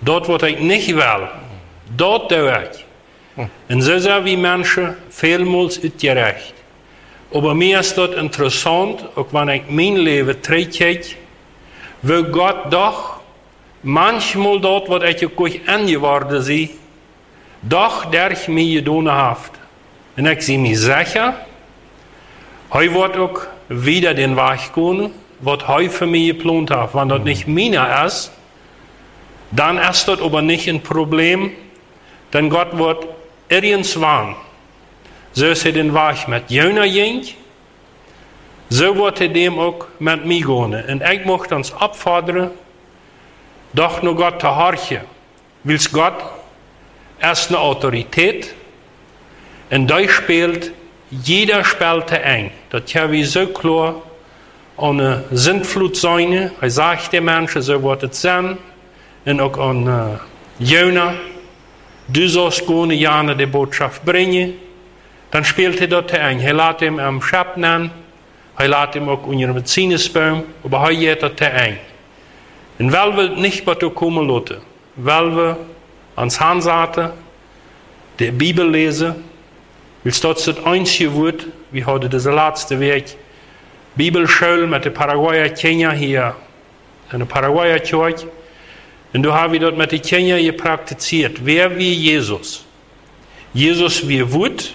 Dort, wo ich nicht will, dort tue ich. Und so sind wir Menschen vielmals utgerecht. Aber mir ist das interessant, auch wenn ich mein Leben träge, wo Gott doch manchmal dort, wo ich auch angeworden bin, doch durch mich getan hat. Und ich sehe mich sicher, er wird auch wieder den Weg gehen, was er für mich geplant hat. Wenn das nicht meiner ist, dann ist das aber nicht ein Problem, denn Gott wird irgendwann, so ist er den Weg mit Jona ging, so wird er dem auch mit mir gehen. Und ich möchte uns abfordern, doch nur Gott zu horchen. Weil Gott ist eine Autorität und da spielt jeder spielte ein. Das kann wie so klar eine Sintflut sein. Er sagt den Menschen, so wird es sein. Und auch an Jona, du sollst gerne Jana die Botschaft bringen. Dann spielt er dort ein. Er lässt ihm am Schab nennen. Er lässt ihm auch unter dem Zinsbaum. Aber er geht dort ein. Und weil wir nicht bei dir kommen lassen, weil wir ans Handsaten, die Bibel lesen, weil das das einzige Wort, wie heute diese letzte Weg, Bibelschule mit der Paraguayer Kenia hier, in der Paraguayer Kirche, und du hast dort mit den Kenia hier praktiziert. Wer wie Jesus? Jesus wie Wut,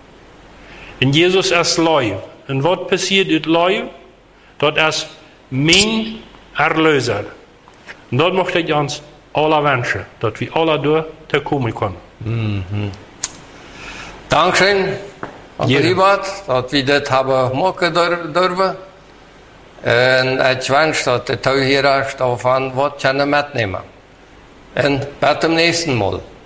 und Jesus ist Leu. Und was passiert mit Leu? Dort ist mein Erlöser. Und dort möchte ich uns alle wünschen, dass wir alle durch kommen können. Mhm. Dankeschön, Ribert, dass wir das haben machen dürfen. Und ich wünsche, dass die Zuhörer davon was mitnehmen können. Und bis zum nächsten Mal.